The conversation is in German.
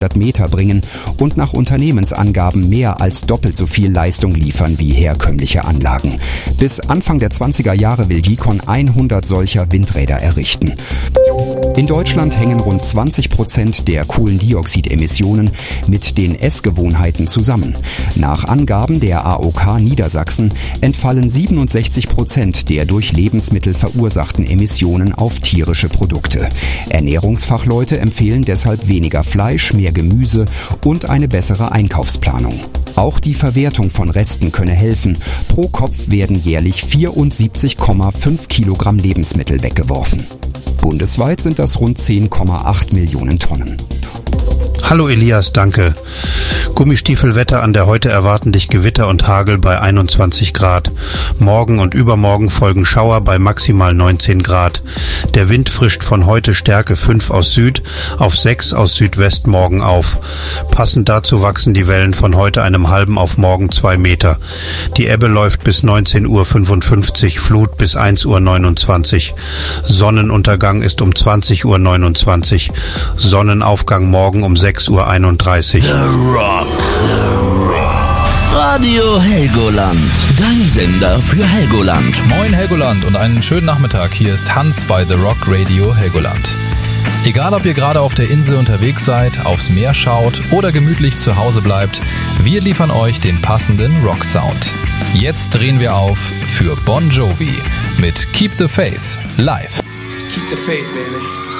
Meter bringen und nach Unternehmensangaben mehr als doppelt so viel Leistung liefern wie herkömmliche Anlagen. Bis Anfang der 20er Jahre will GECON 100 solcher Windräder errichten. In Deutschland hängen rund 20% der Kohlendioxidemissionen mit den Essgewohnheiten zusammen. Nach Angaben der AOK Niedersachsen entfallen 67% der durch Lebensmittel verursachten Emissionen auf tierische Produkte. Ernährungsfachleute empfehlen deshalb weniger Fleisch, mehr Gemüse und eine bessere Einkaufsplanung. Auch die Verwertung von Resten könne helfen. Pro Kopf werden jährlich 74,5 Kilogramm Lebensmittel weggeworfen. Bundesweit sind das rund 10,8 Millionen Tonnen. Hallo Elias, danke. Gummistiefelwetter an der heute erwarten dich Gewitter und Hagel bei 21 Grad. Morgen und übermorgen folgen Schauer bei maximal 19 Grad. Der Wind frischt von heute Stärke 5 aus Süd auf 6 aus Südwest morgen auf. Passend dazu wachsen die Wellen von heute einem halben auf morgen 2 Meter. Die Ebbe läuft bis 19:55 Uhr, Flut bis 1:29 Uhr. Sonnenuntergang ist um 20:29 Uhr. Sonnenaufgang morgen um 6:31 Uhr. The Rock. Radio Helgoland. Dein Sender für Helgoland. Moin Helgoland und einen schönen Nachmittag. Hier ist Hans bei The Rock Radio Helgoland. Egal, ob ihr gerade auf der Insel unterwegs seid, aufs Meer schaut oder gemütlich zu Hause bleibt, wir liefern euch den passenden Rock-Sound. Jetzt drehen wir auf für Bon Jovi mit Keep the Faith live. Keep the faith, baby.